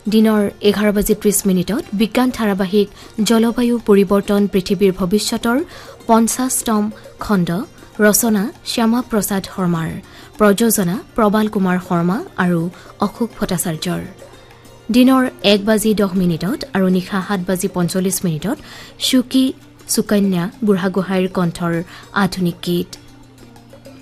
দিনৰ 11:30 বিজ্ঞান ধাৰাবাহিক জলবায়ু পৰিৱৰ্তন পৃথিৱীৰ ভৱিষ্যতৰ 50তম খণ্ড ৰচনা শ্যামা প্ৰসাদ শৰ্মাৰ প্ৰযোজনা প্ৰবাল কুমাৰ শৰ্মা আৰু অশোক ভট্টাচাৰ্যৰ দিনৰ 1:10 আৰু নিশা 7:45 সুকী সুকন্যা বুঢ়াগোহাঁইৰ কণ্ঠৰ আধুনিক গীত